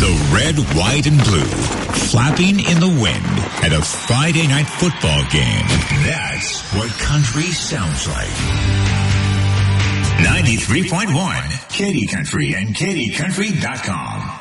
The red, white, and blue, flapping in the wind at a Friday night football game. That's what country sounds like. 93.1 Katy Country and KatyCountry.com.